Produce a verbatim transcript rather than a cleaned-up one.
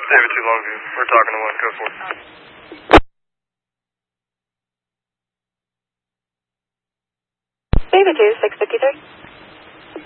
David two Longview. We're talking to one, go for it. David two, six fifty-three.